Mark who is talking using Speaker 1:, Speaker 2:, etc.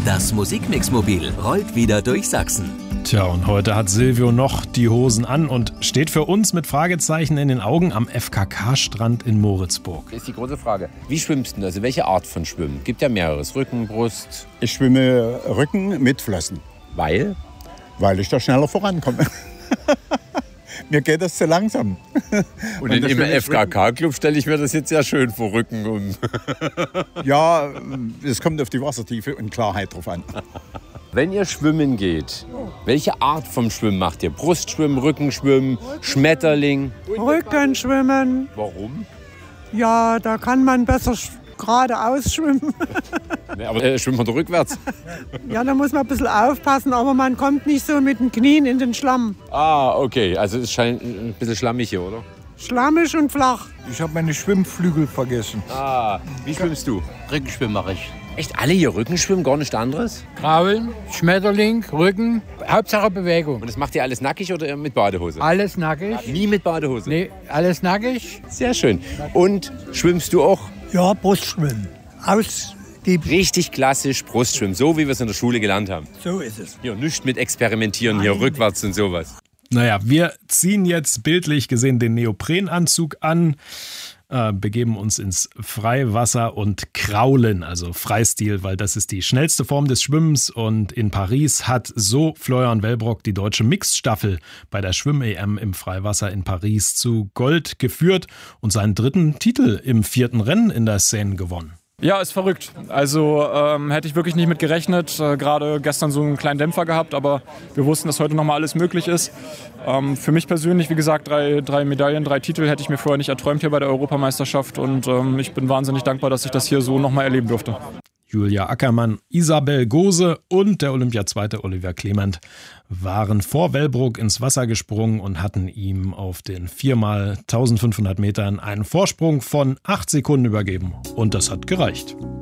Speaker 1: Das Musikmix-Mobil rollt wieder durch Sachsen.
Speaker 2: Tja, und heute hat Silvio noch die Hosen an und steht für uns mit Fragezeichen in den Augen am FKK-Strand in Moritzburg.
Speaker 3: Ist die große Frage. Wie schwimmst du? Also welche Art von Schwimmen? Gibt ja mehreres. Rücken, Brust.
Speaker 4: Ich schwimme Rücken mit Flossen.
Speaker 3: Weil?
Speaker 4: Weil ich da schneller vorankomme. Mir geht das zu langsam.
Speaker 3: Und im FKK-Club stelle ich mir das jetzt sehr schön vor, Rücken und...
Speaker 4: Ja, es kommt auf die Wassertiefe und Klarheit drauf an.
Speaker 3: Wenn ihr schwimmen geht, welche Art vom Schwimmen macht ihr? Brustschwimmen, Rückenschwimmen, Schmetterling?
Speaker 5: Rückenschwimmen.
Speaker 3: Warum?
Speaker 5: Ja, da kann man besser geradeaus schwimmen.
Speaker 3: Aber schwimmt man doch rückwärts?
Speaker 5: Ja, da muss man ein bisschen aufpassen, aber man kommt nicht so mit den Knien in den Schlamm.
Speaker 3: Ah, okay. Also es scheint ein bisschen schlammig hier, oder?
Speaker 5: Schlammig und flach.
Speaker 6: Ich habe meine Schwimmflügel vergessen.
Speaker 3: Ah, wie schwimmst du?
Speaker 7: Rückenschwimmen mache ich.
Speaker 3: Echt alle hier Rückenschwimmen, gar nichts anderes?
Speaker 7: Krabbeln, Schmetterling, Rücken, Hauptsache Bewegung.
Speaker 3: Und das macht ihr alles nackig oder mit Badehose?
Speaker 7: Alles nackig.
Speaker 3: Nie mit Badehose?
Speaker 7: Nee, alles nackig.
Speaker 3: Sehr schön. Und schwimmst du auch?
Speaker 8: Ja, Brustschwimmen. Ausgiebig.
Speaker 3: Richtig klassisch Brustschwimmen, so wie wir es in der Schule gelernt haben.
Speaker 8: So ist es.
Speaker 3: Hier, nichts mit experimentieren, hier rückwärts und sowas.
Speaker 2: Naja, wir ziehen jetzt bildlich gesehen den Neoprenanzug an, begeben uns ins Freiwasser und kraulen, also Freistil, weil das ist die schnellste Form des Schwimmens. Und in Paris hat so Florian Wellbrock die deutsche Mixstaffel bei der Schwimm-EM im Freiwasser in Paris zu Gold geführt und seinen dritten Titel im 4. Rennen in der Seine gewonnen.
Speaker 9: Ja, ist verrückt. Also hätte ich wirklich nicht mit gerechnet. Gerade gestern so einen kleinen Dämpfer gehabt, aber wir wussten, dass heute nochmal alles möglich ist. Für mich persönlich, wie gesagt, drei Medaillen, 3 Titel hätte ich mir vorher nicht erträumt hier bei der Europameisterschaft. Und ich bin wahnsinnig dankbar, dass ich das hier so nochmal erleben durfte.
Speaker 2: Julia Ackermann, Isabel Gose und der Olympiazweite Oliver Clement waren vor Wellbrock ins Wasser gesprungen und hatten ihm auf den 4x1500 Metern einen Vorsprung von 8 Sekunden übergeben. Und das hat gereicht.